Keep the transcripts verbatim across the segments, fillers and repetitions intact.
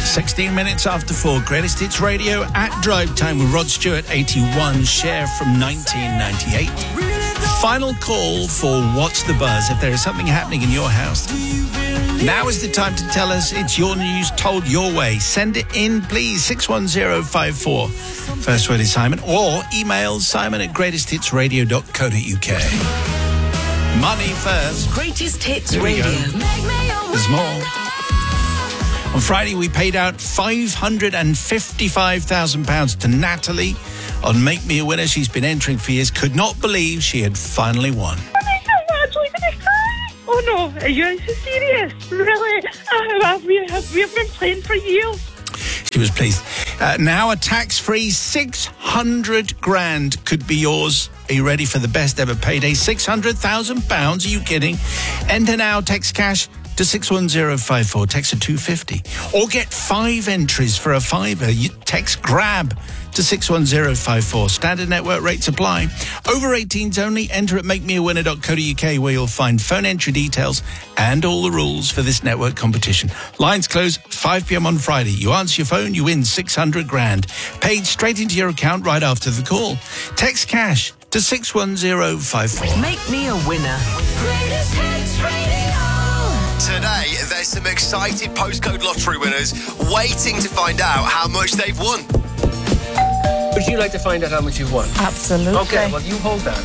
sixteen minutes after four, Greatest Hits Radio at Drive Time with Rod Stewart, eighty-one, Cher from nineteen ninety-eight. Final call for What's the Buzz if there is something happening in your house. Now is the time to tell us it's your news told your way. Send it in, please, six one zero five four. First word is Simon, or email simon at greatest hits radio dot co dot uk. Money first. Greatest Hits Here we Radio. go. There's more. On Friday, we paid out five hundred fifty-five thousand pounds to Natalie on Make Me a Winner. She's been entering for years. Could not believe she had finally won. I'm actually going to cry. Oh no, are you so serious? Really? Uh, have we, have we been playing for years? She was pleased. Uh, now a tax-free six hundred grand could be yours. Are you ready for the best ever payday? six hundred thousand pounds? Are you kidding? Enter now, text cash to six one zero five four. Text to two fifty. Or get five entries for a fiver. You text GRAB to six one zero five four. Standard network rates apply. Over eighteens only. Enter at make me a winner dot co dot uk where you'll find phone entry details and all the rules for this network competition. Lines close five p.m. on Friday. You answer your phone, you win six hundred grand. Paid straight into your account right after the call. Text cash to six one zero five four. Make me a winner. Greatest Hits Radio. Today, there's some excited postcode lottery winners waiting to find out how much they've won. Would you like to find out how much you've won? Absolutely. Okay, well, you hold that.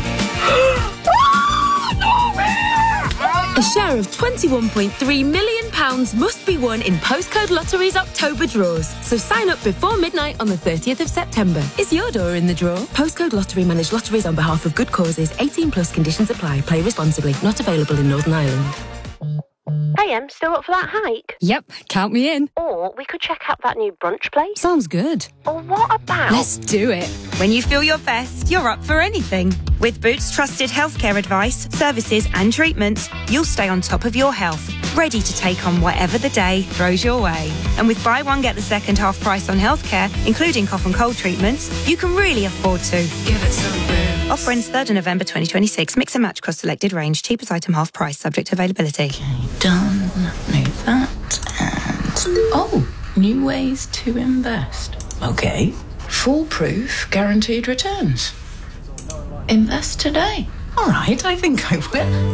A share of twenty-one point three million pounds must be won in Postcode Lottery's October draws. So sign up before midnight on the thirtieth of September. Is your door in the draw? Postcode Lottery manage lotteries on behalf of good causes. eighteen plus conditions apply. Play responsibly. Not available in Northern Ireland. Hey, Em, still up for that hike? Yep, count me in. Or we could check out that new brunch place. Sounds good. Or what about... Let's do it. When you feel your best, you're up for anything. With Boots trusted healthcare advice, services and treatments, you'll stay on top of your health, ready to take on whatever the day throws your way. And with buy one, get the second half price on healthcare, including cough and cold treatments, you can really afford to. Give it some Boots. Offer ends third of November twenty twenty-six. Mix and match across selected range. Cheapest item half price, subject to availability. Okay, done. Move that. And... oh, new ways to invest. Okay. Foolproof guaranteed returns. Invest today. All right, I think I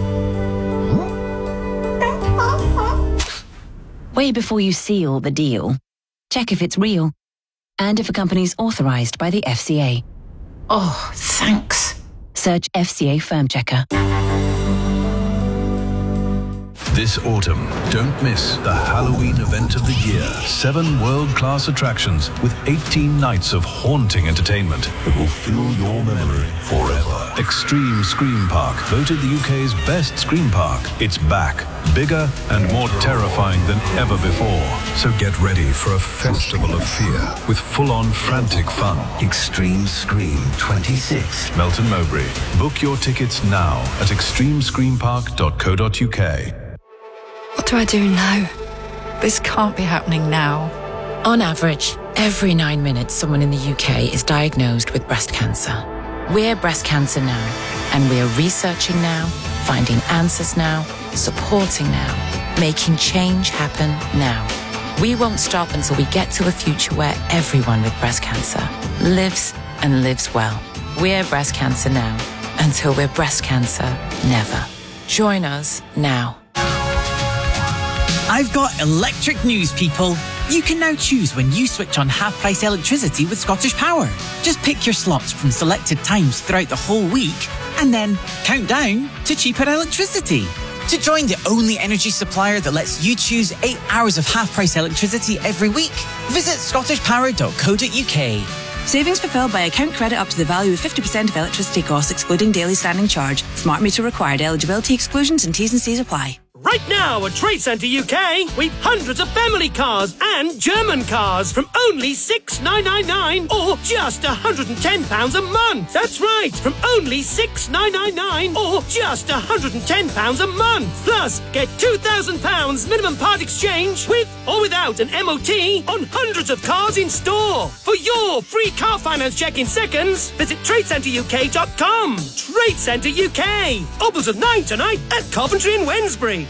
will. Way before you seal the deal, check if it's real and if a company's authorized by the F C A. Oh, thanks. Search F C A Firm Checker. This autumn, don't miss the Halloween event of the year. Seven world-class attractions with eighteen nights of haunting entertainment that will fill your memory forever. Extreme Scream Park, voted the U K's best scream park. It's back, bigger and more terrifying than ever before. So get ready for a festival of fear with full-on frantic fun. Extreme Scream twenty-six. Melton Mowbray. Book your tickets now at extreme scream park dot co dot uk. What do I do now? This can't be happening now. On average, every nine minutes, someone in the U K is diagnosed with breast cancer. We're Breast Cancer Now, and we're researching now, finding answers now, supporting now, making change happen now. We won't stop until we get to a future where everyone with breast cancer lives and lives well. We're Breast Cancer Now, until we're breast cancer never. Join us now. I've got electric news, people. You can now choose when you switch on half-price electricity with Scottish Power. Just pick your slots from selected times throughout the whole week and then count down to cheaper electricity. To join the only energy supplier that lets you choose eight hours of half-price electricity every week, visit scottish power dot co dot uk. Savings fulfilled by account credit up to the value of fifty percent of electricity costs, excluding daily standing charge. Smart meter required. Eligibility exclusions and T's and C's apply. Right now at Trade Centre U K, we've hundreds of family cars and German cars from only six thousand nine hundred ninety-nine pounds or just one hundred ten pounds a month. That's right, from only six thousand nine hundred ninety-nine pounds or just one hundred ten pounds a month. Plus, get two thousand pounds minimum part exchange with or without an M O T on hundreds of cars in store. For your free car finance check in seconds, visit trade centre U K dot com. Trade Centre U K. Opens at nine tonight at Coventry and Wednesbury.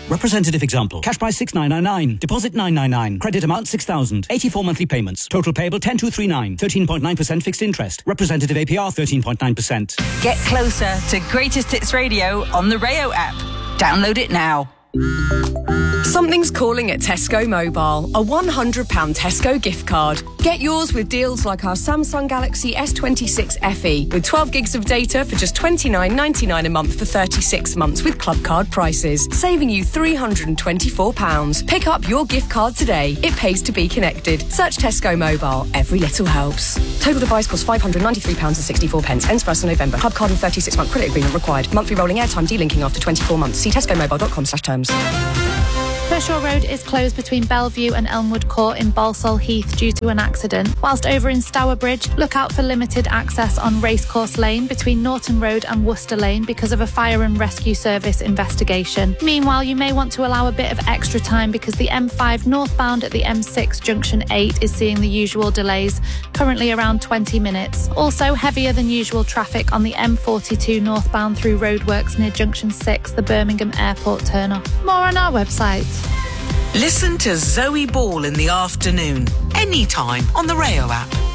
Representative example. Cash price six nine nine nine. Deposit nine nine nine. Credit amount six thousand. eighty-four monthly payments. Total payable ten two three nine. thirteen point nine percent fixed interest. Representative A P R thirteen point nine percent. Get closer to Greatest Hits Radio on the Rayo app. Download it now. Something's calling at Tesco Mobile. A one hundred pounds Tesco gift card. Get yours with deals like our Samsung Galaxy S twenty-six F E with twelve gigs of data for just twenty-nine ninety-nine a month for thirty-six months with club card prices, saving you three hundred twenty-four pounds. Pick up your gift card today. It pays to be connected. Search Tesco Mobile. Every little helps. Total device costs five hundred ninety-three pounds sixty-four. Ends first of November. Club card and thirty-six month credit agreement required. Monthly rolling airtime delinking after twenty-four months. See tesco mobile dot com slash terms. Pershore Road is closed between Bellevue and Elmwood Court in Balsall Heath due to an accident. Whilst over in Stourbridge, look out for limited access on Racecourse Lane between Norton Road and Worcester Lane because of a fire and rescue service investigation. Meanwhile, you may want to allow a bit of extra time because the M five northbound at the M six junction eight is seeing the usual delays, currently around twenty minutes. Also, heavier than usual traffic on the M forty-two northbound through roadworks near junction six, the Birmingham Airport turnoff. More on our website. Listen to Zoe Ball in the afternoon, anytime on the Rayo app.